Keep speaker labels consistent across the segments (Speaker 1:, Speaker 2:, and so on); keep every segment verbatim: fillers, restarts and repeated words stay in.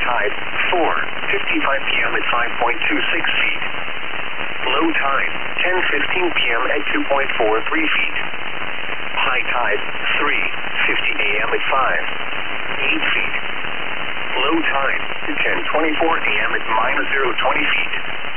Speaker 1: tide, four fifty-five p m at five point two six feet. Low tide, ten fifteen p m at two point four three feet. High tide, three fifty a m at five point eight feet. Low tide, ten twenty-four a m at minus zero point two feet.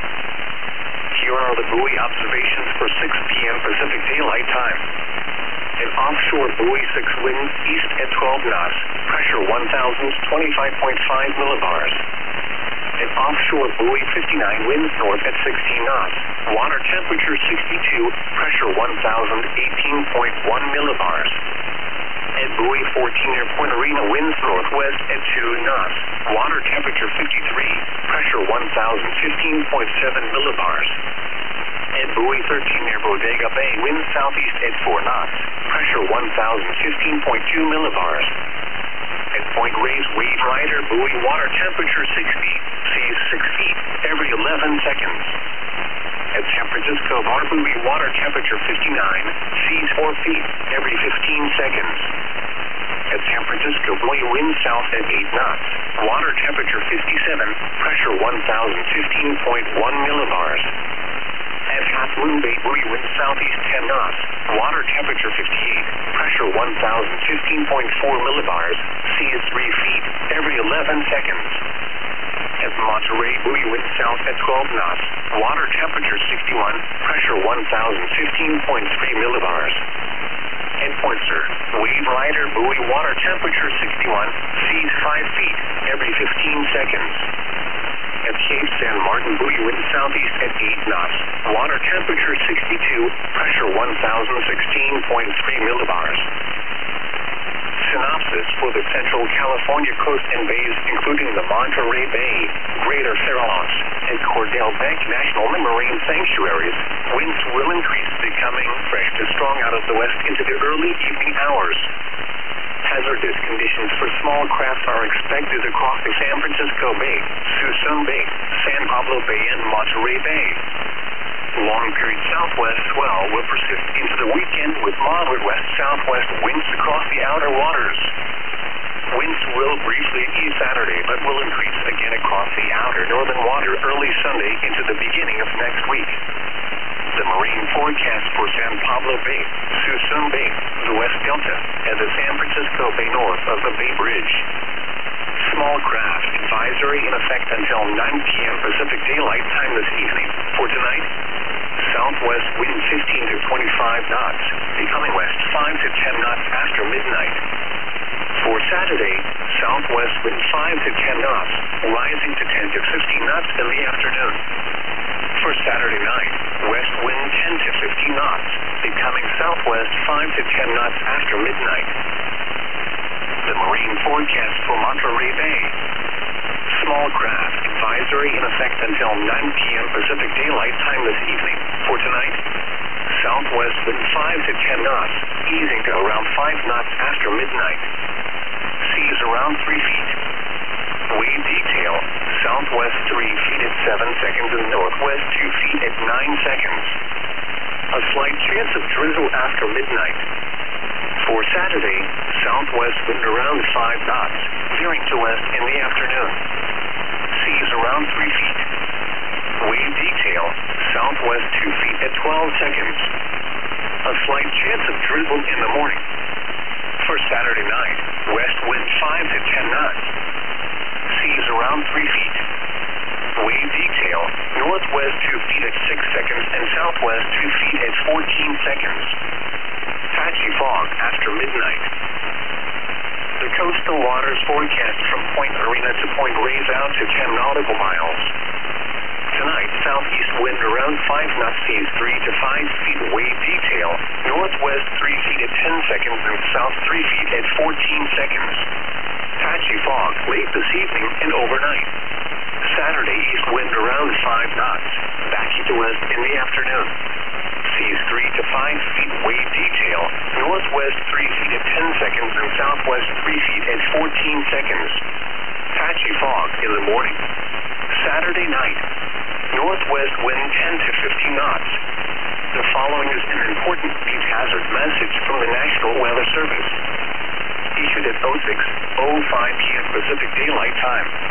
Speaker 1: Here are the buoy observations for six p m Pacific Daylight Time. An offshore buoy six winds east at twelve knots, pressure one thousand twenty-five point five millibars. An offshore buoy fifty-nine winds north at sixteen knots, water temperature sixty-two, pressure one thousand eighteen point one millibars. At buoy fourteen near Point Arena winds northwest at two knots, water temperature fifty-three, pressure one thousand fifteen point seven millibars. At buoy thirteen near Bodega Bay winds southeast at four knots, pressure one thousand fifteen point two millibars. At Point Reyes Wave Rider buoy water temperature sixty, seas six feet every eleven seconds. At San Francisco Bar buoy water temperature fifty-nine, seas four feet every fifteen seconds. At San Francisco buoy wind south at eight knots, water temperature fifty-seven, pressure one thousand fifteen point one millibars. At Half Moon Bay buoy wind southeast ten knots, water temperature fifty-eight, pressure one thousand fifteen point four millibars, seas three feet every eleven seconds. At Monterey buoy wind south at twelve knots, water temperature sixty-one, pressure one thousand fifteen point three millibars. At Point Sur, Wave Rider buoy water temperature sixty-one, seas five feet every fifteen seconds. At Cape San Martin buoy wind southeast at eight knots, water temperature sixty-two, pressure one thousand sixteen point three millibars. Synopsis for the Central California coast and bays, including the Monterey Bay, Greater Farallones, and Cordell Bank National Marine Sanctuaries. Winds will increase, becoming fresh to strong out of the west into the early evening hours. Hazardous conditions for small craft are expected across the San Francisco Bay, Suisun Bay, San Pablo Bay, and Monterey Bay. Long-period southwest swell will persist into the weekend with moderate west-southwest winds across the outer waters. Winds will briefly ease Saturday, but will increase again across the outer northern water early Sunday into the beginning of next week. The marine forecast for San Pablo Bay, Suisun Bay, the West Delta, and the San Francisco Bay north of the Bay Bridge. Small craft advisory in effect until nine p m Pacific Daylight Time this evening. For tonight, southwest wind fifteen to twenty-five knots, becoming west five to ten knots after midnight. For Saturday, southwest wind five to ten knots, rising to ten to fifteen knots in the afternoon. For Saturday night, west wind ten to fifteen knots, becoming southwest five to ten knots after midnight. The marine forecast for Monterey Bay. Small craft advisory in effect until nine p m Pacific Daylight Time this evening. For tonight, southwest wind five to ten knots, easing to around five knots after midnight. Seas around three feet. Wave detail, southwest three feet at seven seconds and northwest two feet at nine seconds. A slight chance of drizzle after midnight. For Saturday, southwest wind around five knots, veering to west in the afternoon. Seas around three feet. Wave detail, southwest two feet at twelve seconds. A slight chance of drizzle in the morning. For Saturday night, west wind five to ten knots. Seas around three feet. Wave detail, northwest two feet at six seconds and southwest two feet at fourteen seconds. Patchy fog after midnight. The coastal waters forecast from Point Arena to Point Reyes out to ten nautical miles. Tonight, southeast wind around five knots, seas three to five feet. Wave detail, northwest three feet at ten seconds and south three feet at fourteen seconds. Patchy fog late this evening and overnight. Saturday, east wind around five knots, backing to west in the afternoon. Seas three to five feet. Wave detail, northwest three feet at ten seconds and southwest three feet at fourteen seconds. Patchy fog in the morning. Saturday night, northwest wind ten to fifteen knots. The following is an important beach hazard message from the National Weather Service. Issued at oh six oh five p m Pacific Daylight Time.